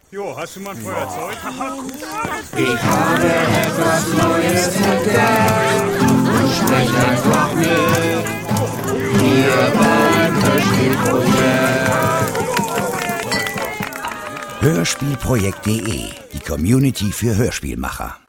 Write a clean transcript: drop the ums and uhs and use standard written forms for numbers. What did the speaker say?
Jo, hast du mal ein Feuerzeug? Ich habe etwas Neues entdeckt und sprech einfach mit. Hier beim Hörspielprojekt. Hörspielprojekt.de, die Community für Hörspielmacher.